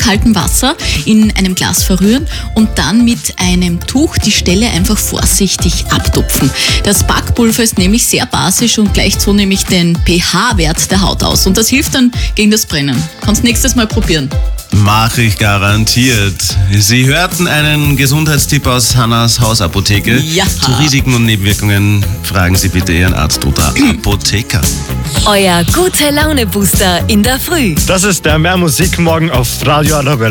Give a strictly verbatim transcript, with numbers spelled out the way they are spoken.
kaltem Wasser in einem Glas verrühren und dann mit einem Tuch die Stelle einfach vorsichtig abtupfen. Das Backpulver ist nämlich sehr basisch und gleicht so nämlich den pH-Wert der Haut aus. Und das hilft dann gegen das Brennen. Kannst nächstes Mal probieren. Mach ich garantiert. Sie hörten einen Gesundheitstipp aus Hannas Hausapotheke. Ja. Zu Risiken und Nebenwirkungen fragen Sie bitte Ihren Arzt oder Apotheker. Euer Gute-Laune-Booster in der Früh. Das ist der Mehr Musik morgen auf Radio Arabella.